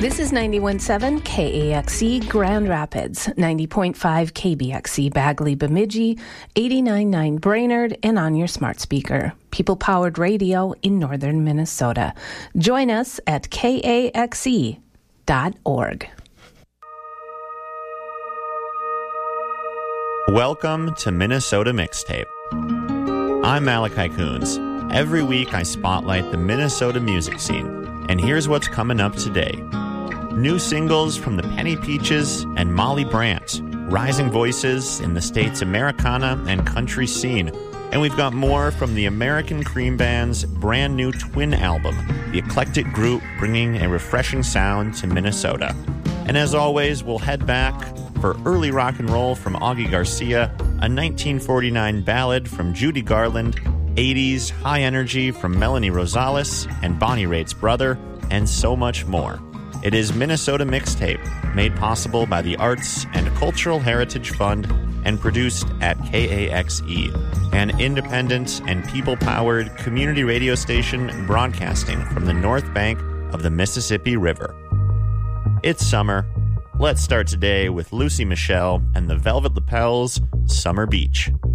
This is 91.7 KAXE Grand Rapids, 90.5 KBXE Bagley Bemidji, 89.9 Brainerd, and on your smart speaker. People-powered radio in northern Minnesota. Join us at kaxe.org. Welcome to Minnesota Mixtape. I'm Malachi Coons. Every week I spotlight the Minnesota music scene, and here's what's coming up today. New singles from the Penny Peaches and Molly Brandt, rising voices in the state's Americana and country scene. And we've got more from the American Cream Band's brand new twin album, the eclectic group bringing a refreshing sound to Minnesota. And as always, we'll head back for early rock and roll from Augie Garcia, a 1949 ballad from Judy Garland, 80s high energy from Melanie Rosales and Bonnie Raitt's brother, and so much more. It is Minnesota Mixtape, made possible by the Arts and Cultural Heritage Fund and produced at KAXE, an independent and people-powered community radio station broadcasting from the north bank of the Mississippi River. It's summer. Let's start today with Lucy Michelle and the Velvet Lapels' Summer Beach.